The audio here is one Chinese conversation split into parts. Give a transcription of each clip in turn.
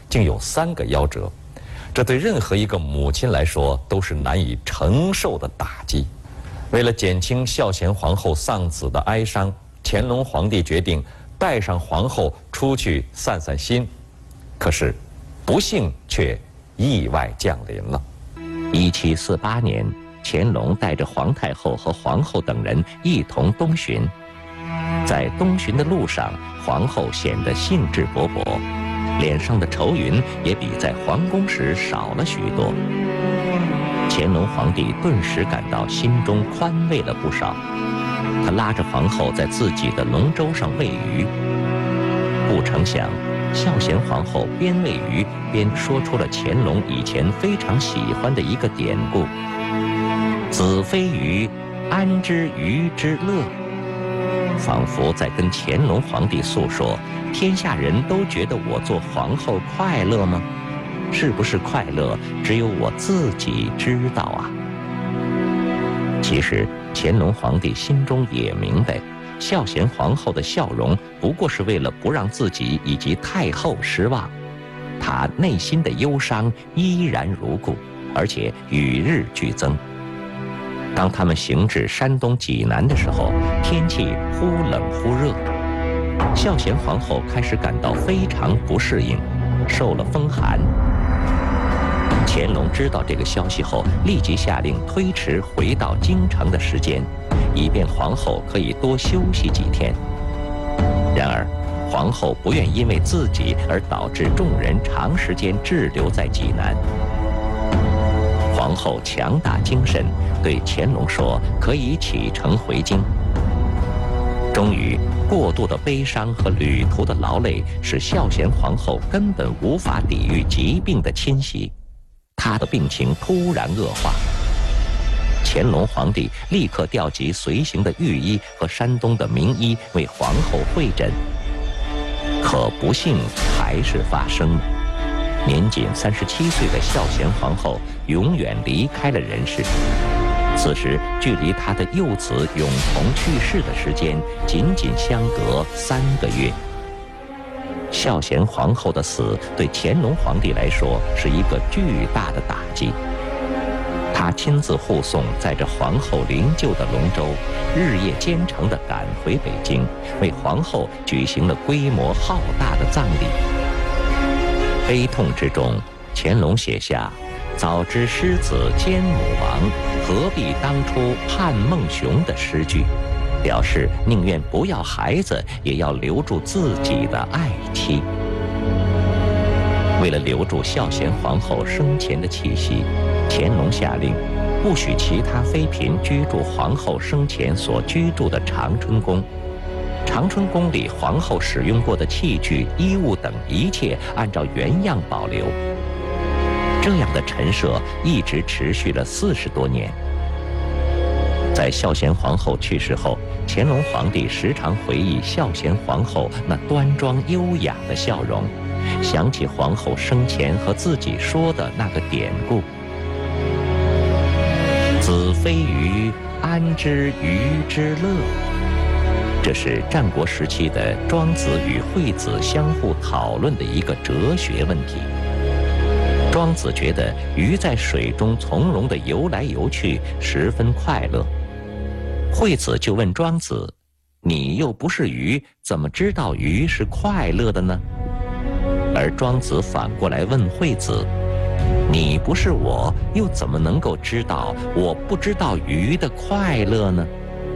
竟有3个夭折，这对任何一个母亲来说都是难以承受的打击。为了减轻孝贤皇后丧子的哀伤，乾隆皇帝决定带上皇后出去散散心。可是，不幸却意外降临了。 1748年，乾隆带着皇太后和皇后等人一同东巡。在东巡的路上，皇后显得兴致勃勃，脸上的愁云也比在皇宫时少了许多。乾隆皇帝顿时感到心中宽慰了不少。他拉着皇后在自己的龙舟上喂鱼，不成想，孝贤皇后边喂鱼边说出了乾隆以前非常喜欢的一个典故：“子非鱼，安知鱼之乐？”仿佛在跟乾隆皇帝诉说，天下人都觉得我做皇后快乐吗？是不是快乐，只有我自己知道啊。其实乾隆皇帝心中也明白，孝贤皇后的笑容不过是为了不让自己以及太后失望，他内心的忧伤依然如故，而且与日俱增。当他们行至山东济南的时候，天气忽冷忽热，孝贤皇后开始感到非常不适应，受了风寒。乾隆知道这个消息后，立即下令推迟回到京城的时间，以便皇后可以多休息几天。然而，皇后不愿因为自己而导致众人长时间滞留在济南。皇后强打精神，对乾隆说可以启程回京。终于，过度的悲伤和旅途的劳累使孝贤皇后根本无法抵御疾病的侵袭，她的病情突然恶化。乾隆皇帝立刻调集随行的御医和山东的名医为皇后会诊，可不幸还是发生了。年仅37岁的孝贤皇后永远离开了人世。此时，距离她的幼子永同去世的时间仅仅相隔3个月。孝贤皇后的死对乾隆皇帝来说是一个巨大的打击。他亲自护送载着皇后灵柩的龙舟，日夜兼程地赶回北京，为皇后举行了规模浩大的葬礼。悲痛之中，乾隆写下“早知狮子兼母亡，何必当初盼孟雄”的诗句，表示宁愿不要孩子，也要留住自己的爱妻。为了留住孝贤皇后生前的气息，乾隆下令不许其他妃嫔居住皇后生前所居住的长春宫。长春宫里皇后使用过的器具、衣物等一切按照原样保留。这样的陈设一直持续了40多年。在孝贤皇后去世后，乾隆皇帝时常回忆孝贤皇后那端庄优雅的笑容，想起皇后生前和自己说的那个典故：“子非鱼，安知鱼之乐？”这是战国时期的庄子与惠子相互讨论的一个哲学问题。庄子觉得鱼在水中从容地游来游去，十分快乐。惠子就问庄子：“你又不是鱼，怎么知道鱼是快乐的呢？”而庄子反过来问惠子：“你不是我，又怎么能够知道我不知道鱼的快乐呢？”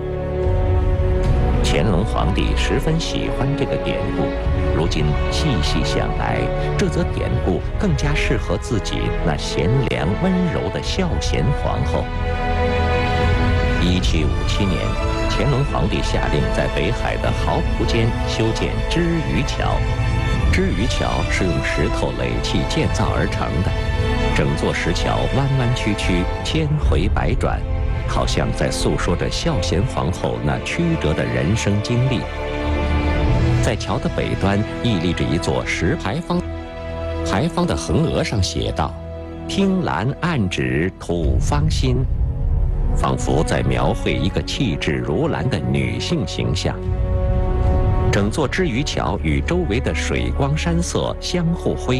乾隆皇帝十分喜欢这个典故，如今细细想来，这则典故更加适合自己那贤良温柔的孝贤皇后。1757年，乾隆皇帝下令在北海的濠蒲间修建知鱼桥。知鱼桥是用石头垒砌建造而成的，整座石桥弯弯曲曲，千回百转，好像在诉说着孝贤皇后那曲折的人生经历。在桥的北端屹立着一座石牌坊，牌坊的横额上写道：“听兰暗指吐芳心”，仿佛在描绘一个气质如兰的女性形象。整座知鱼桥与周围的水光山色相互辉